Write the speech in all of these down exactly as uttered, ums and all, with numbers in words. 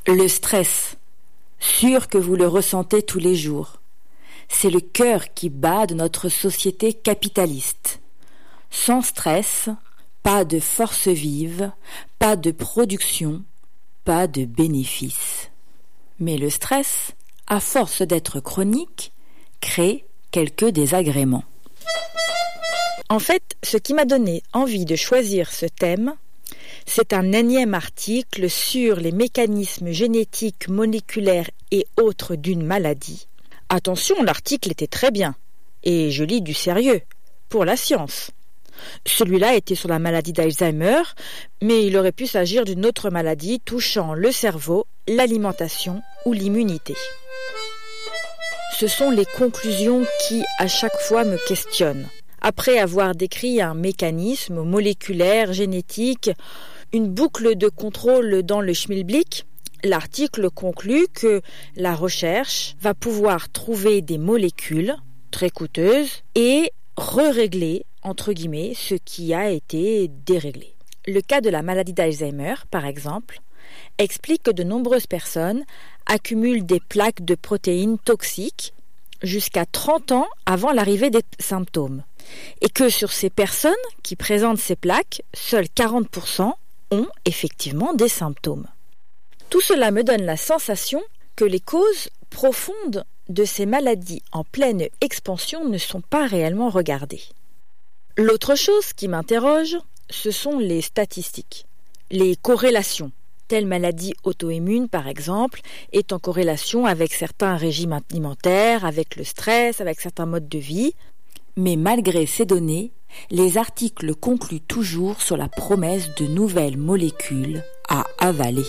Le stress, sûr que vous le ressentez tous les jours. C'est le cœur qui bat de notre société capitaliste. Sans stress, pas de force vive, pas de production, pas de bénéfice. Mais le stress, à force d'être chronique, crée quelques désagréments. En fait, ce qui m'a donné envie de choisir ce thème, c'est un énième article sur les mécanismes génétiques, moléculaires et autres d'une maladie. Attention, l'article était très bien, et je lis du sérieux, pour la science. Celui-là était sur la maladie d'Alzheimer, mais il aurait pu s'agir d'une autre maladie touchant le cerveau, l'alimentation ou l'immunité. Ce sont les conclusions qui, à chaque fois, me questionnent. Après avoir décrit un mécanisme moléculaire, génétique, une boucle de contrôle dans le schmilblick, l'article conclut que la recherche va pouvoir trouver des molécules très coûteuses et re-régler, entre guillemets, ce qui a été déréglé. Le cas de la maladie d'Alzheimer, par exemple, explique que de nombreuses personnes accumulent des plaques de protéines toxiques jusqu'à trente ans avant l'arrivée des symptômes. Et que sur ces personnes qui présentent ces plaques, seuls quarante pour cent ont effectivement des symptômes. Tout cela me donne la sensation que les causes profondes de ces maladies en pleine expansion ne sont pas réellement regardées. L'autre chose qui m'interroge, ce sont les statistiques, les corrélations. Telle maladie auto-immune, par exemple, est en corrélation avec certains régimes alimentaires, avec le stress, avec certains modes de vie. Mais malgré ces données, les articles concluent toujours sur la promesse de nouvelles molécules à avaler.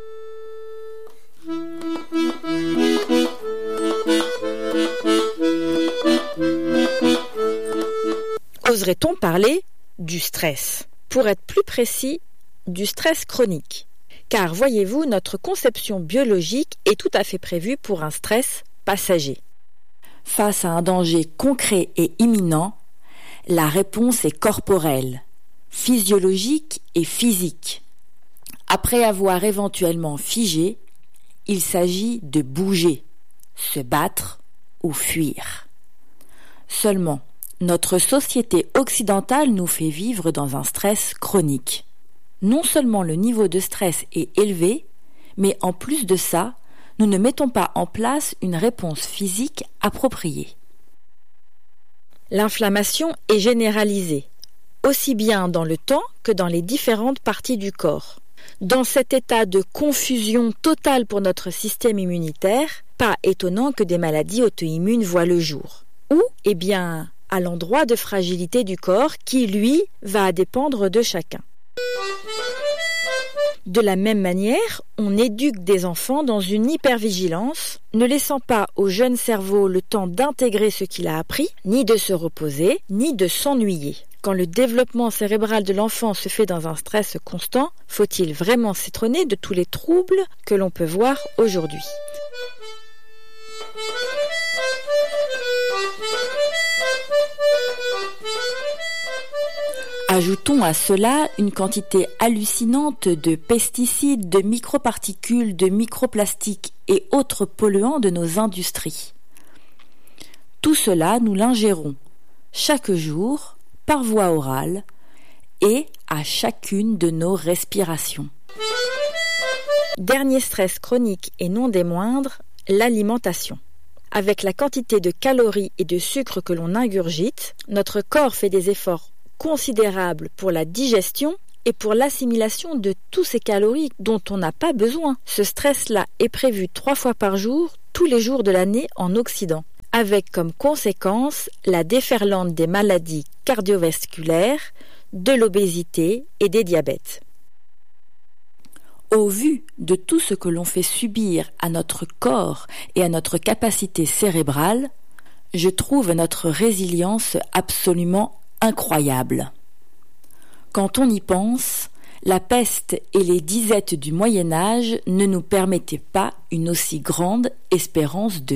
Oserait-on parler du stress? Pour être plus précis, du stress chronique. Car voyez-vous, notre conception biologique est tout à fait prévue pour un stress passager. Face à un danger concret et imminent, la réponse est corporelle, physiologique et physique. Après avoir éventuellement figé, il s'agit de bouger, se battre ou fuir. Seulement, notre société occidentale nous fait vivre dans un stress chronique. Non seulement le niveau de stress est élevé, mais en plus de ça, nous ne mettons pas en place une réponse physique appropriée. L'inflammation est généralisée, aussi bien dans le temps que dans les différentes parties du corps. Dans cet état de confusion totale pour notre système immunitaire, pas étonnant que des maladies auto-immunes voient le jour. Ou, eh bien, à l'endroit de fragilité du corps qui, lui, va dépendre de chacun. De la même manière, on éduque des enfants dans une hypervigilance, ne laissant pas au jeune cerveau le temps d'intégrer ce qu'il a appris, ni de se reposer, ni de s'ennuyer. Quand le développement cérébral de l'enfant se fait dans un stress constant, faut-il vraiment s'étonner de tous les troubles que l'on peut voir aujourd'hui ? Ajoutons à cela une quantité hallucinante de pesticides, de microparticules, de microplastiques et autres polluants de nos industries. Tout cela, nous l'ingérons chaque jour, par voie orale et à chacune de nos respirations. Dernier stress chronique et non des moindres, l'alimentation. Avec la quantité de calories et de sucre que l'on ingurgite, notre corps fait des efforts considérable pour la digestion et pour l'assimilation de tous ces calories dont on n'a pas besoin. Ce stress-là est prévu trois fois par jour, tous les jours de l'année en Occident, avec comme conséquence la déferlante des maladies cardiovasculaires, de l'obésité et des diabètes. Au vu de tout ce que l'on fait subir à notre corps et à notre capacité cérébrale, je trouve notre résilience absolument incroyable. Quand on y pense, la peste et les disettes du Moyen Âge ne nous permettaient pas une aussi grande espérance de